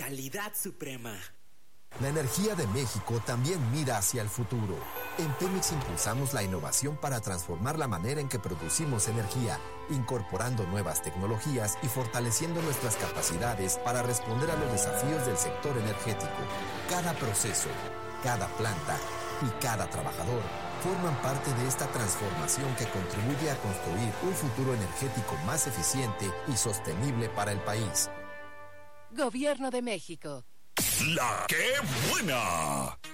calidad suprema. La energía de México también mira hacia el futuro. En Pemex impulsamos la innovación para transformar la manera en que producimos energía, incorporando nuevas tecnologías y fortaleciendo nuestras capacidades para responder a los desafíos del sector energético. Cada proceso, cada planta y cada trabajador forman parte de esta transformación que contribuye a construir un futuro energético más eficiente y sostenible para el país. Gobierno de México. ¡La qué buena!